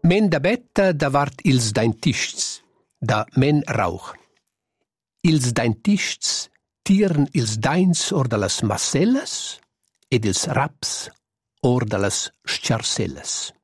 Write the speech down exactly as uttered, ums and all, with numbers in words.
Men da betta davart ils dentists, da men rauch. Ils dentists tiren ils dains or de las massellas ed ils raps or de las sciarsellas.